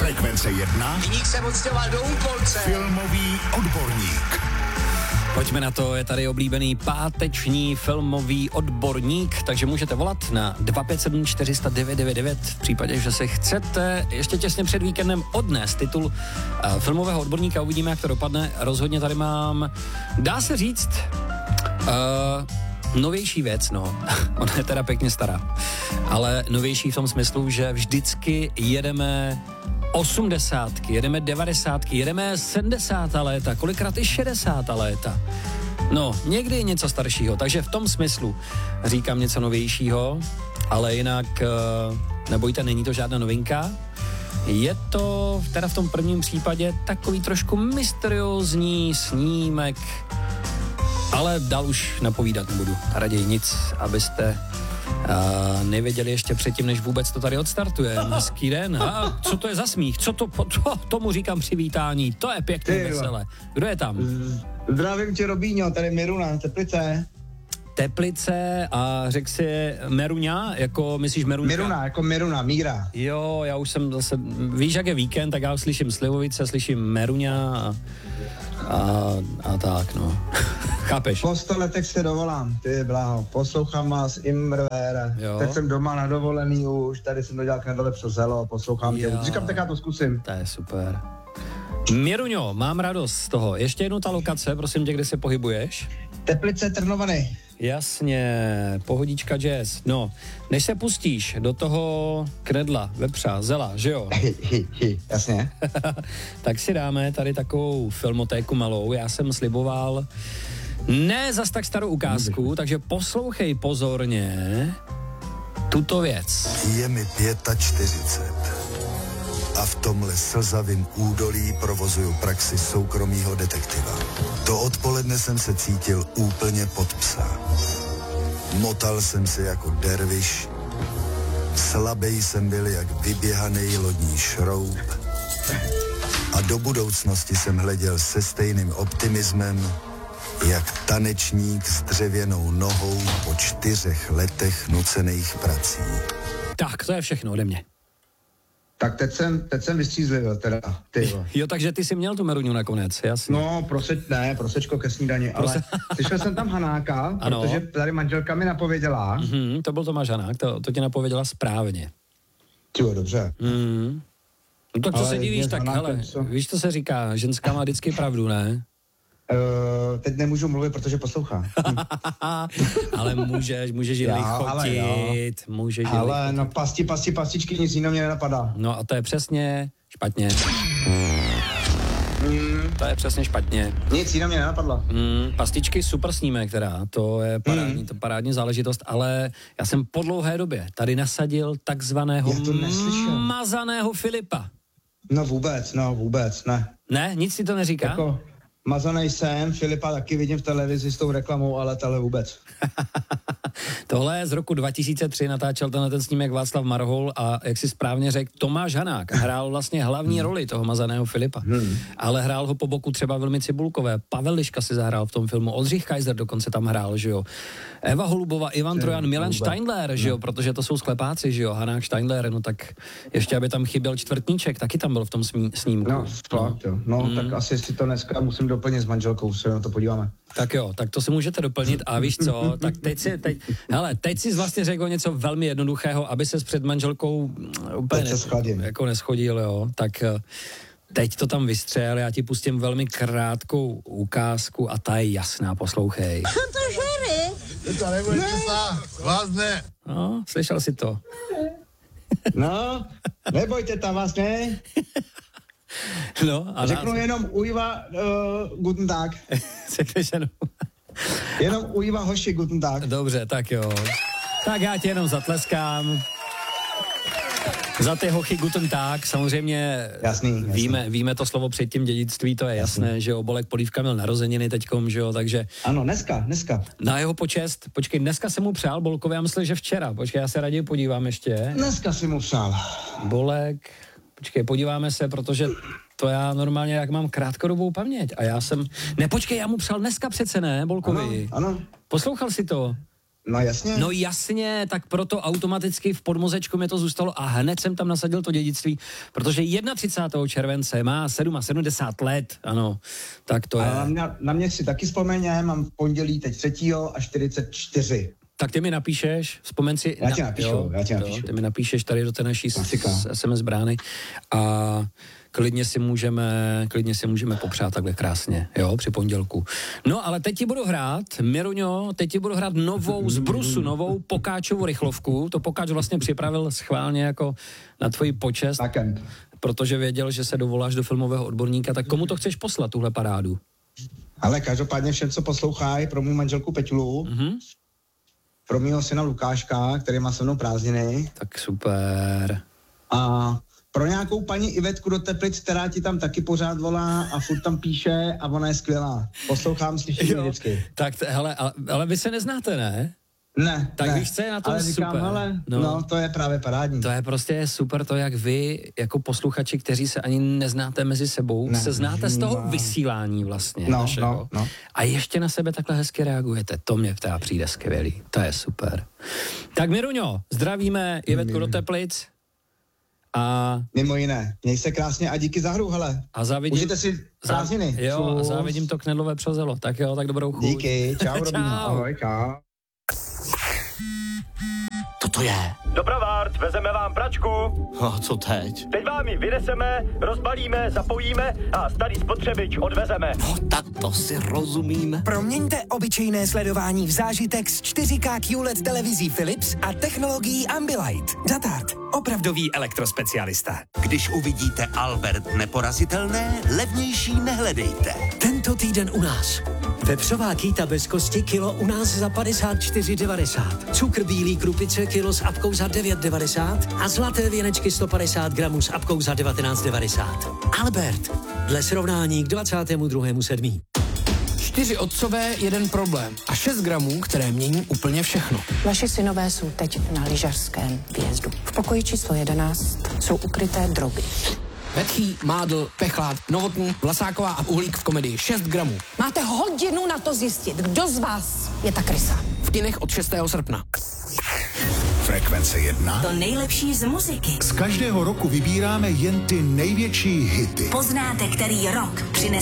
Frekvence 1. Viník se odstěhoval do Úpolce. Filmový odborník. Pojďme na to, je tady oblíbený páteční filmový odborník, takže můžete volat na 257 400 999 v případě, že se chcete ještě těsně před víkendem odnést titul filmového odborníka. Uvidíme, jak to dopadne. Rozhodně tady mám, dá se říct, novější věc, no. Ona je teda pěkně stará, ale novější v tom smyslu, že vždycky jedeme 80, jedeme 90, jedeme 70 léta, kolikrát i 60 léta. No, někdy něco staršího, takže v tom smyslu říkám něco novějšího, ale jinak nebojte, není to žádná novinka. Je to teda v tom prvním případě takový trošku mysteriózní snímek, ale dál už napovídat nebudu. Raději nic, abyste nevěděli ještě předtím, než vůbec to tady odstartuje. Hezký den. A co to je za smích? Co tomu říkám přivítání? To je pěkný veselé. Kdo je tam? Zdravím tě, Robíňo, tady Meruna, Teplice. Teplice a řekl si Meruňa, jako myslíš Merunka? Meruna, jako Meruna, Míra. Jo, já už jsem zase, víš, jak je víkend, tak já slyším Slivovice, slyším Meruňa a tak, no. Chápeš? Po 100 letech se dovolám, ty bláho, poslouchám vás Imrvére. Teď jsem doma na dovolený už, tady jsem dodělal na dole přes Zelo, poslouchám tě. Říkám, tak já to zkusím. To je super. Měruňo, mám radost z toho. Ještě jednou ta lokace, prosím tě, kde se pohybuješ? Teplice, Trnovany. Jasně, pohodička jazz. No, než se pustíš do toho knedla, vepřa, zela, že jo? Jasně. Tak si dáme tady takovou filmotéku malou. Já jsem sliboval ne zas tak starou ukázku, takže poslouchej pozorně tuto věc. Je mi 45 a v tomhle slzavým údolí provozuju praxi soukromýho detektiva. To odpoledne jsem se cítil úplně pod psa. Motal jsem se jako derviš, slabej jsem byl jak vyběhaný lodní šroub a do budoucnosti jsem hleděl se stejným optimismem, jak tanečník s dřevěnou nohou po 4 letech nucených prací. Tak, to je všechno ode mě. Tak teď jsem vystřízlivil teda, ty. Jo, takže ty jsi měl tu Meruňu nakonec, jasně. No, prosečko ke snídani, ale slyšel jsem tam Hanáka, ano. Protože tady manželka mi napověděla. To byl Tomáš Hanák, to tě napověděla správně. Jo, dobře. No tak co se divíš, tak hele, víš, co se říká, ženská má vždycky pravdu, ne? Teď nemůžu mluvit, protože poslouchá. Ale můžeš ji lichotit, můžeš ji ale no pastičky, nic jiného mě nenapadá. No a to je přesně špatně. To je přesně špatně. Nic jiného mě nenapadlo. Pastičky, super snímek teda, to je parádní záležitost, ale já jsem po dlouhé době tady nasadil takzvaného mazaného Filipa. No vůbec, ne. Ne, nic si to neříká? Jako mazanej jsem, Filipa taky vidím v televizi s tou reklamou, ale tohle vůbec. Tohle je z roku 2003, natáčel ten snímek Václav Marhol a jak si správně řekl, Tomáš Hanák hrál vlastně hlavní roli toho mazaného Filipa. Ale hrál ho po boku třeba velmi Cibulkové. Pavel Liška si zahrál v tom filmu, Oldřich Kaiser dokonce tam hrál, že jo. Eva Holubova, Ivan Trojan, Milan Steindler, že jo, protože to jsou sklepáci, že jo, Hanák, Steindler, no tak ještě aby tam chyběl čtvrtníček, taky tam byl v tom snímku. No, fakt, jo. No, tak asi si to dneska musím doplnit s manželkou, se na to podíváme. Tak jo, tak to si můžete doplnit a víš co, tak teď si vlastně řekl něco velmi jednoduchého, aby ses před manželkou úplně jako neschodil, jo, tak teď to tam vystřel, já ti pustím velmi krátkou ukázku a ta je jasná, poslouchej. To žery. To nebude česná, vás ne. No, slyšel jsi to. No, nebojte tam, vás ne. No, a řeknu jenom ujva guten Tag. Řekneš jenom ujva hoši guten Tag. Dobře, tak jo. Tak já ti jenom zatleskám. Za ty hochy guten Tag, samozřejmě jasný. Víme to slovo před tím dědictví, to je jasné, že jo, Bolek Polívka měl narozeniny teďkom, že jo, takže... Ano, dneska. Na jeho počest, počkej, dneska jsem mu přál Bolkovi, já myslím, že včera, počkej, já se raději podívám ještě. Dneska si mu přál. Bolek, počkej, podíváme se, protože to já normálně jak mám krátkodobou paměť a já jsem... Ne, počkej, já mu přál dneska přece, ne, Bolkovi? Ano. Poslouchal si to? No jasně. No jasně, tak proto automaticky v podmozečku mi to zůstalo a hned jsem tam nasadil to dědictví, protože 31. července má 77 let, ano, tak to je. Na mě si taky vzpomeň, mám v pondělí teď 3. a 44. Tak ty mi napíšeš, vzpomeň si... Já ti napíšu. Ty mi napíšeš tady do té naší SMS brány a klidně si můžeme popřát takhle krásně, jo, při pondělku. No, ale teď ti budu hrát, Miruňo, novou z Brusu, novou Pokáčovu rychlovku. To Pokáč vlastně připravil schválně jako na tvoji počest, protože věděl, že se dovoláš do filmového odborníka. Tak komu to chceš poslat, tuhle parádu? Ale každopádně všem, co poslouchají, pro mou manželku Peťulu, pro mýho syna Lukáška, který má se mnou prázdniny. Tak super. A pro nějakou paní Ivetku do Teplic, která ti tam taky pořád volá a furt tam píše a ona je skvělá. Poslouchám, slyším vždycky. Tak, hele, ale vy se neznáte, ne? Ne, tak ne. víš, co je na tom ale super. Říkám, no, to je právě parádní. To je prostě super to, jak vy, jako posluchači, kteří se ani neznáte mezi sebou, se znáte z toho vysílání vlastně našeho. No. A ještě na sebe takhle hezky reagujete. To mě teda přijde skvělý. To je super. Tak Miruňo, zdravíme Ivetku do Teplic. A mimo jiné, měj se krásně a díky za hru, hele. A závidím, užijte si prázdniny. Jo, a závidím to knedlové přozelo. Tak jo, tak dobrou chuť. Díky, čau, Robíno. Ahoj, čau. To je. Doprovard, vezeme vám pračku. A co teď? Teď vám ji vyneseme, rozbalíme, zapojíme a starý spotřebič odvezeme. No tak to si rozumíme. Proměňte obyčejné sledování v zážitek s 4K QLED televizí Philips a technologií Ambilight. Zatart, opravdový elektrospecialista. Když uvidíte Albert neporazitelné, levnější nehledejte. Tento týden u nás. Vepřová kýta bez kosti kilo u nás za 54,90. Cukr bílý krupice kilo s apkou za 9,90 a zlaté věnečky 150 gramů s apkou za 19,90. Albert, dle srovnání k 22.7. 4 otcové, 1 problém a 6 gramů, které mění úplně všechno. Vaši synové jsou teď na lyžařském výjezdu. V pokoji číslo 11 jsou ukryté drogy. Vetchý, Mádl, Pechlát, Novotný, Vlasáková a Uhlík v komedii 6 gramů. Máte hodinu na to zjistit, kdo z vás je ta krysa. V kinech od 6. srpna. Frekvence 1. To nejlepší z muziky. Z každého roku vybíráme jen ty největší hity. Poznáte, který rok přinese